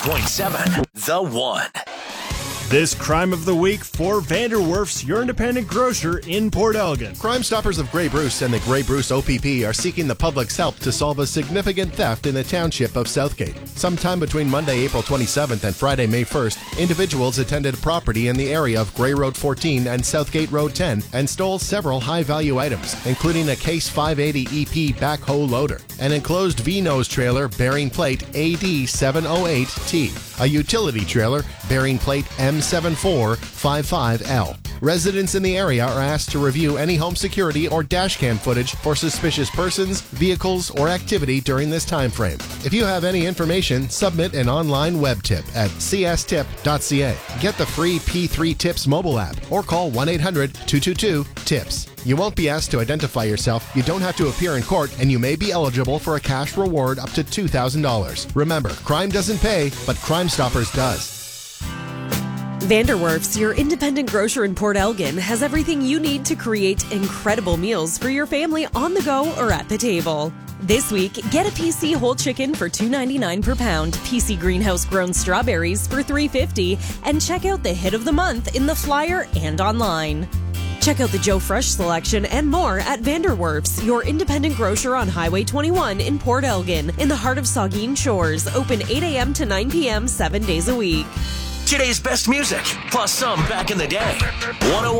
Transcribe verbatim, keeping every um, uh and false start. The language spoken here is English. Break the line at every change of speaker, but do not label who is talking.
point seven, The One.
This Crime of the Week for Vanderwerf's, your independent grocer in Port Elgin.
Crime Stoppers of Grey Bruce and the Grey Bruce O P P are seeking the public's help to solve a significant theft in the township of Southgate. Sometime between Monday, April twenty-seventh and Friday, May first, individuals attended property in the area of Grey Road fourteen and Southgate Road ten and stole several high-value items, including a Case five eighty E P backhoe loader, an enclosed V-nose trailer bearing plate A D seven oh eight T, a utility trailer bearing plate M seven four five five L. Residents in the area are asked to review any home security or dashcam footage for suspicious persons, vehicles, or activity during this time frame. If you have any information, submit an online web tip at c s tip dot c a. Get the free P three Tips mobile app or call one eight hundred two two two TIPS. You won't be asked to identify yourself, you don't have to appear in court, and you may be eligible for a cash reward up to two thousand dollars. Remember, crime doesn't pay, but Crime Stoppers does.
Vanderwerf's, your independent grocer in Port Elgin, has everything you need to create incredible meals for your family on the go or at the table. This week, get a P C whole chicken for two ninety-nine per pound, P C greenhouse grown strawberries for three fifty, and check out the hit of the month in the flyer and online. Check out the Joe Fresh selection and more at Vanderwerf's, your independent grocer on Highway twenty-one in Port Elgin, in the heart of Saugeen Shores, open eight a.m. to nine p.m. seven days a week.
Today's best music, plus some back in the day. one oh one